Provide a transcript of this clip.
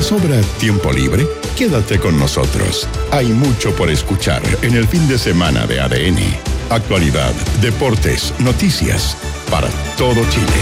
sobra tiempo libre? Quédate con nosotros. Hay mucho por escuchar en el fin de semana de ADN. Actualidad, deportes, noticias, para todo Chile.